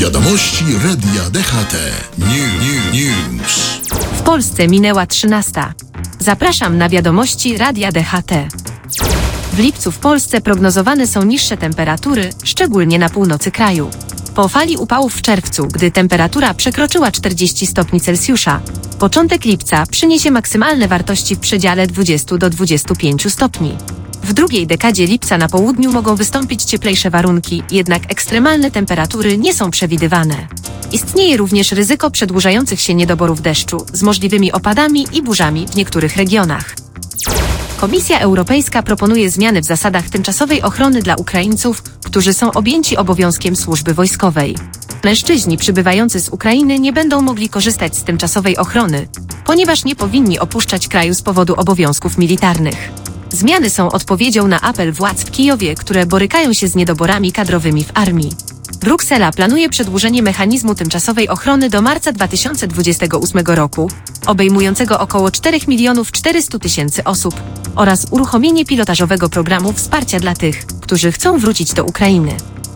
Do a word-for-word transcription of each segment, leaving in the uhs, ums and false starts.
Wiadomości Radia D H T. New, new, news. W Polsce minęła trzynasta. Zapraszam na wiadomości Radia D H T. W lipcu w Polsce prognozowane są niższe temperatury, szczególnie na północy kraju. Po fali upałów w czerwcu, gdy temperatura przekroczyła czterdzieści stopni Celsjusza, początek lipca przyniesie maksymalne wartości w przedziale dwudziestu do dwudziestu pięciu stopni. W drugiej dekadzie lipca na południu mogą wystąpić cieplejsze warunki, jednak ekstremalne temperatury nie są przewidywane. Istnieje również ryzyko przedłużających się niedoborów deszczu z możliwymi opadami i burzami w niektórych regionach. Komisja Europejska proponuje zmiany w zasadach tymczasowej ochrony dla Ukraińców, którzy są objęci obowiązkiem służby wojskowej. Mężczyźni przybywający z Ukrainy nie będą mogli korzystać z tymczasowej ochrony, ponieważ nie powinni opuszczać kraju z powodu obowiązków militarnych. Zmiany są odpowiedzią na apel władz w Kijowie, które borykają się z niedoborami kadrowymi w armii. Bruksela planuje przedłużenie mechanizmu tymczasowej ochrony do marca dwa tysiące dwudziestego ósmego roku, obejmującego około czterech milionów czterystu tysięcy osób, oraz uruchomienie pilotażowego programu wsparcia dla tych, którzy chcą wrócić do Ukrainy.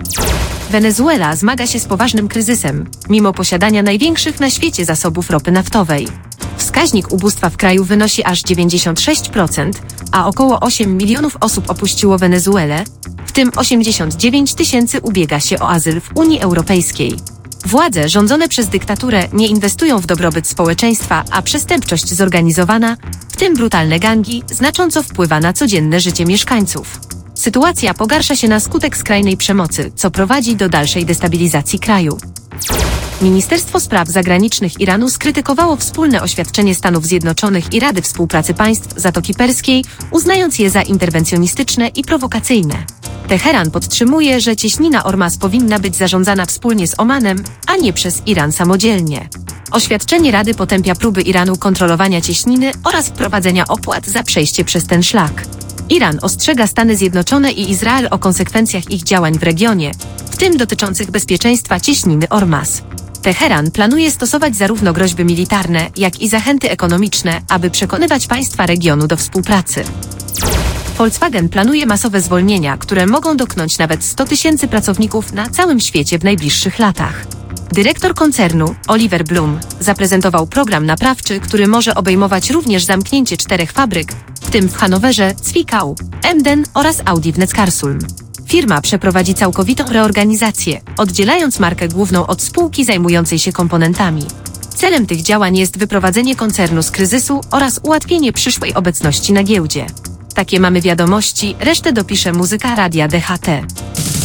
Wenezuela zmaga się z poważnym kryzysem, mimo posiadania największych na świecie zasobów ropy naftowej. Wskaźnik ubóstwa w kraju wynosi aż dziewięćdziesiąt sześć procent, a około osiem milionów osób opuściło Wenezuelę, w tym osiemdziesiąt dziewięć tysięcy ubiega się o azyl w Unii Europejskiej. Władze rządzone przez dyktaturę nie inwestują w dobrobyt społeczeństwa, a przestępczość zorganizowana, w tym brutalne gangi, znacząco wpływa na codzienne życie mieszkańców. Sytuacja pogarsza się na skutek skrajnej przemocy, co prowadzi do dalszej destabilizacji kraju. Ministerstwo Spraw Zagranicznych Iranu skrytykowało wspólne oświadczenie Stanów Zjednoczonych i Rady Współpracy Państw Zatoki Perskiej, uznając je za interwencjonistyczne i prowokacyjne. Teheran podtrzymuje, że cieśnina Ormas powinna być zarządzana wspólnie z Omanem, a nie przez Iran samodzielnie. Oświadczenie Rady potępia próby Iranu kontrolowania cieśniny oraz wprowadzenia opłat za przejście przez ten szlak. Iran ostrzega Stany Zjednoczone i Izrael o konsekwencjach ich działań w regionie, w tym dotyczących bezpieczeństwa cieśniny Ormas. Teheran planuje stosować zarówno groźby militarne, jak i zachęty ekonomiczne, aby przekonywać państwa regionu do współpracy. Volkswagen planuje masowe zwolnienia, które mogą dotknąć nawet stu tysięcy pracowników na całym świecie w najbliższych latach. Dyrektor koncernu, Oliver Blum, zaprezentował program naprawczy, który może obejmować również zamknięcie czterech fabryk, w tym w Hanowerze, Zwickau, Emden oraz Audi w Neckar-Sulm. Firma przeprowadzi całkowitą reorganizację, oddzielając markę główną od spółki zajmującej się komponentami. Celem tych działań jest wyprowadzenie koncernu z kryzysu oraz ułatwienie przyszłej obecności na giełdzie. Takie mamy wiadomości, resztę dopisze muzyka Radia D H T.